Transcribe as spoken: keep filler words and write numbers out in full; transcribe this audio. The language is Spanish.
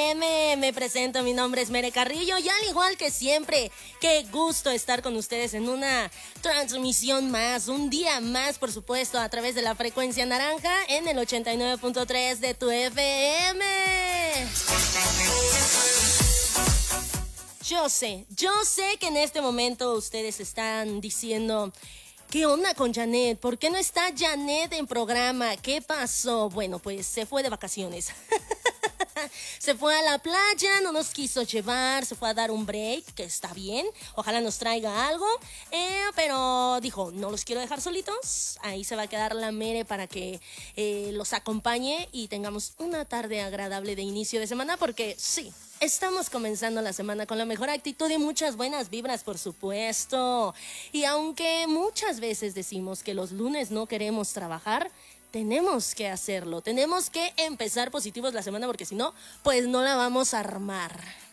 M. Me presento, mi nombre es Mere Carrillo y al igual que siempre, qué gusto estar con ustedes en una transmisión más, un día más, por supuesto, a través de la frecuencia naranja en el ochenta y nueve punto tres de tu F M. Yo sé, yo sé que en este momento ustedes están diciendo... ¿Qué onda con Janet? ¿Por qué no está Janet en programa? ¿Qué pasó? Bueno, pues se fue de vacaciones. Se fue a la playa, no nos quiso llevar, se fue a dar un break, que está bien. Ojalá nos traiga algo. Eh, pero dijo, no los quiero dejar solitos. Ahí se va a quedar la Mere para que eh, los acompañe y tengamos una tarde agradable de inicio de semana. Porque sí, estamos comenzando la semana con la mejor actitud y muchas buenas vibras, por supuesto. Y aunque muchas veces decimos que los lunes no queremos trabajar, tenemos que hacerlo. Tenemos que empezar positivos la semana porque si no, pues no la vamos a armar.